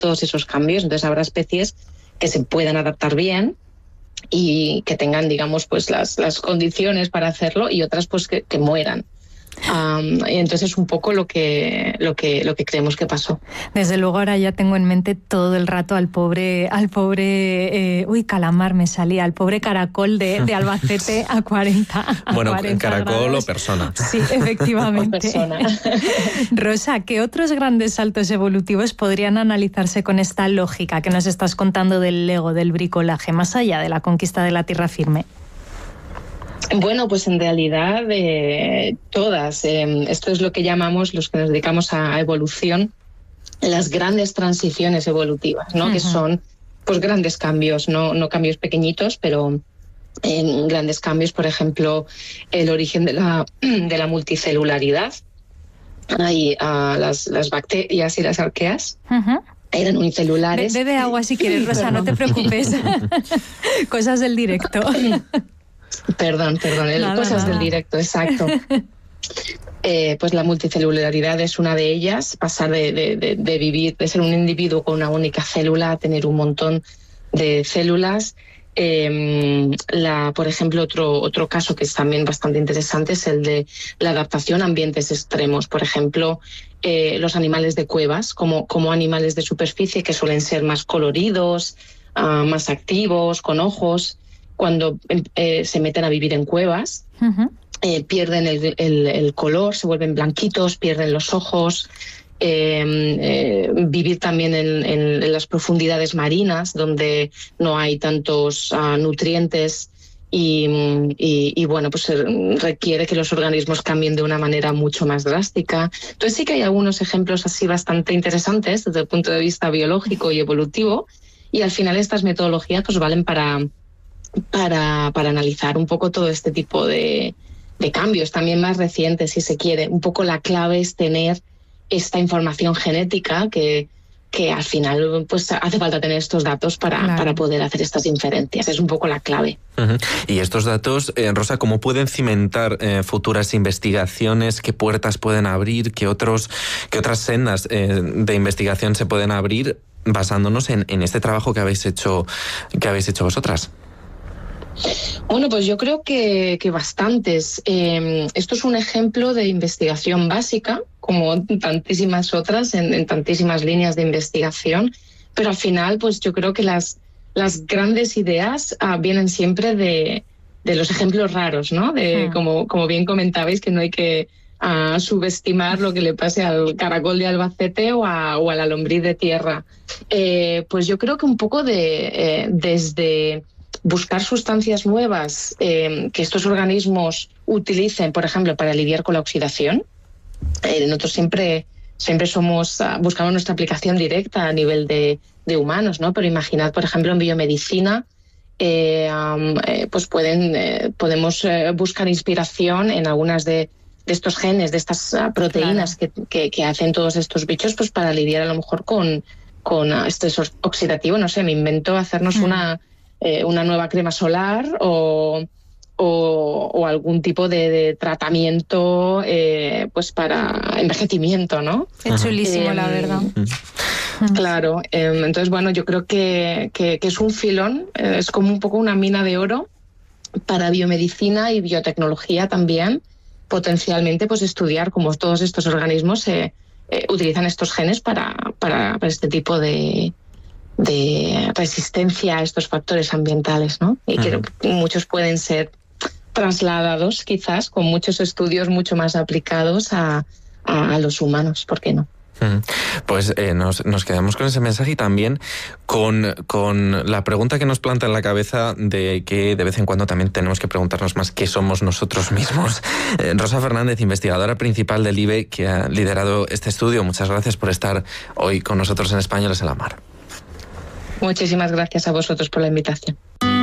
todos esos cambios. Entonces habrá especies que se puedan adaptar bien y que tengan, digamos, pues las condiciones para hacerlo, y otras pues que mueran. Y entonces es un poco lo que creemos que pasó. Desde luego ahora ya tengo en mente todo el rato al pobre calamar me salía, al pobre caracol de Albacete a 40 bueno, 40 caracol grados. O persona. Sí, efectivamente. Persona. Rosa, ¿qué otros grandes saltos evolutivos podrían analizarse con esta lógica que nos estás contando del Lego, del bricolaje, más allá de la conquista de la tierra firme? Bueno, pues en realidad todas. Esto es lo que llamamos, los que nos dedicamos a evolución, las grandes transiciones evolutivas, ¿no? Uh-huh. Que son pues grandes cambios, no cambios pequeñitos, pero grandes cambios. Por ejemplo, el origen de la multicelularidad. Hay las bacterias y las arqueas. Uh-huh. Eran unicelulares. Bebe agua si quieres, Rosa, no te preocupes. Cosas del directo. Perdón, cosas del directo, exacto. Pues la multicelularidad es una de ellas, pasar de vivir, de ser un individuo con una única célula a tener un montón de células. Por ejemplo, otro caso que es también bastante interesante es el de la adaptación a ambientes extremos. Por ejemplo, los animales de cuevas, como animales de superficie que suelen ser más coloridos, más activos, con ojos. Cuando se meten a vivir en cuevas, uh-huh. Pierden el color, se vuelven blanquitos, pierden los ojos. Vivir también en las profundidades marinas, donde no hay tantos nutrientes y bueno, pues requiere que los organismos cambien de una manera mucho más drástica. Entonces sí que hay algunos ejemplos así bastante interesantes desde el punto de vista biológico y evolutivo, y al final estas metodologías pues valen para analizar un poco todo este tipo de cambios, también más recientes, si se quiere. Un poco la clave es tener esta información genética que al final pues hace falta tener estos datos para poder hacer estas inferencias. Es un poco la clave. Uh-huh. Y estos datos, Rosa, ¿cómo pueden cimentar futuras investigaciones? ¿Qué puertas pueden abrir? ¿Qué otras sendas de investigación se pueden abrir basándonos en este trabajo que habéis hecho vosotras? Bueno, pues yo creo que bastantes. Esto es un ejemplo de investigación básica, como tantísimas otras, en tantísimas líneas de investigación, pero al final pues yo creo que las grandes ideas vienen siempre de los ejemplos raros, ¿no? Como bien comentabais, que no hay que subestimar lo que le pase al caracol de Albacete o a la lombriz de tierra. Pues yo creo que un poco desde buscar sustancias nuevas que estos organismos utilicen, por ejemplo, para lidiar con la oxidación. Nosotros siempre buscamos nuestra aplicación directa a nivel de humanos, ¿no? Pero imaginad, por ejemplo, en biomedicina, pues podemos buscar inspiración en algunas de estos genes, de estas proteínas que hacen todos estos bichos, pues para lidiar a lo mejor con estrés oxidativo. No sé, me invento hacernos una nueva crema solar o algún tipo de tratamiento pues para envejecimiento, ¿no? Es chulísimo, la verdad. Claro, entonces bueno, yo creo que es un filón, es como un poco una mina de oro para biomedicina y biotecnología también, potencialmente pues estudiar cómo todos estos organismos utilizan estos genes para este tipo de resistencia a estos factores ambientales, ¿no? Y creo que muchos pueden ser trasladados quizás con muchos estudios mucho más aplicados a los humanos, ¿por qué no? Pues nos quedamos con ese mensaje y también con la pregunta que nos planta en la cabeza de que de vez en cuando también tenemos que preguntarnos más qué somos nosotros mismos. Rosa Fernández, investigadora principal del IBE, que ha liderado este estudio. Muchas gracias por estar hoy con nosotros en Españoles en la Mar. Muchísimas gracias a vosotros por la invitación.